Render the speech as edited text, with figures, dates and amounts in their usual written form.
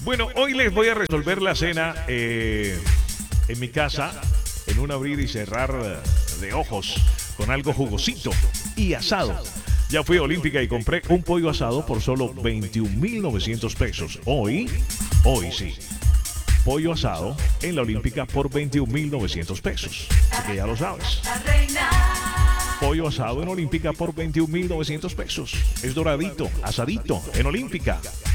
Bueno, hoy les voy a resolver la cena en mi casa, en un abrir y cerrar de ojos, con algo jugosito y asado. Ya fui a Olímpica y compré un pollo asado por solo 21.900 pesos. Hoy sí. Pollo asado en la Olímpica por 21.900 pesos. Así que ya lo sabes. Pollo asado en Olímpica por 21.900 pesos. Es doradito, asadito en Olímpica.